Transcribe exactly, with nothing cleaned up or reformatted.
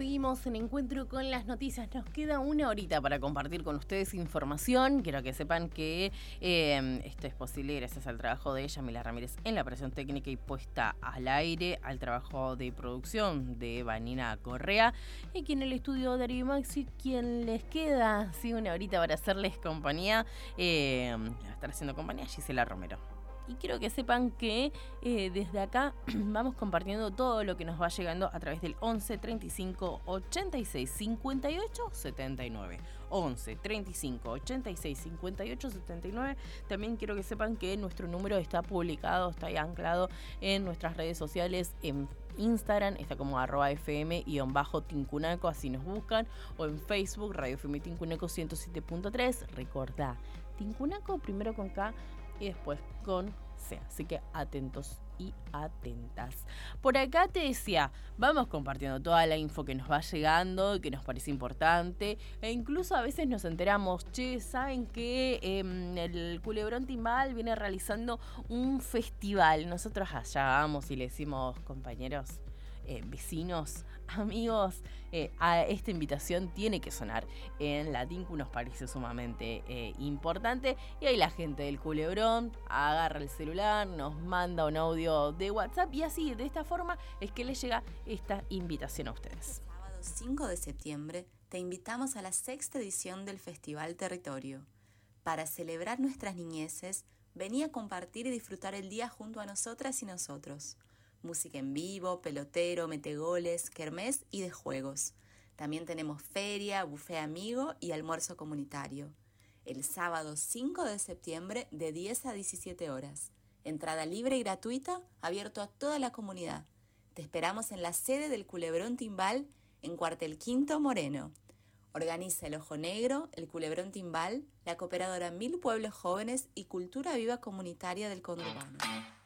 seguimos en Encuentro con las Noticias. Nos queda una horita para compartir con ustedes información. Quiero que sepan que eh, esto es posible gracias al trabajo de Yamila Ramírez en la operación técnica y puesta al aire, al trabajo de producción de Vanina Correa, y aquí en el estudio Darío Maxi, quien les queda sí, una horita para hacerles compañía, eh, va a estar haciendo compañía Gisela Romero. Y quiero que sepan que eh, desde acá vamos compartiendo todo lo que nos va llegando a través del once treinta y cinco ochenta y seis cincuenta y ocho setenta y nueve. once treinta y cinco ochenta y seis cincuenta y ocho setenta y nueve. También quiero que sepan que nuestro número está publicado, está ahí anclado en nuestras redes sociales, en Instagram, está como arroba fm-tincunaco, así nos buscan, o en Facebook, Radio F M Tincunaco ciento siete punto tres. Recordá, Tincunaco primero con K y después con C, así que atentos y atentas. Por acá te decía, vamos compartiendo toda la info que nos va llegando, que nos parece importante, e incluso a veces nos enteramos, che, ¿saben que eh, el Culebrón Timbal viene realizando un festival? Nosotros allá vamos y le decimos, compañeros, Eh, vecinos, amigos, eh, a esta invitación tiene que sonar en la Tincu, nos parece sumamente eh, importante, y ahí la gente del Culebrón agarra el celular, nos manda un audio de WhatsApp y así, de esta forma es que les llega esta invitación a ustedes. Sábado cinco de septiembre te invitamos a la sexta edición del Festival Territorio. Para celebrar nuestras niñeces, vení a compartir y disfrutar el día junto a nosotras y nosotros. Música en vivo, pelotero, metegoles, kermés y de juegos. También tenemos feria, buffet amigo y almuerzo comunitario. El sábado cinco de septiembre de diez a diecisiete horas. Entrada libre y gratuita, abierto a toda la comunidad. Te esperamos en la sede del Culebrón Timbal, en Cuartel Quinto Moreno. Organiza el Ojo Negro, el Culebrón Timbal, la Cooperadora Mil Pueblos Jóvenes y Cultura Viva Comunitaria del Conurbano.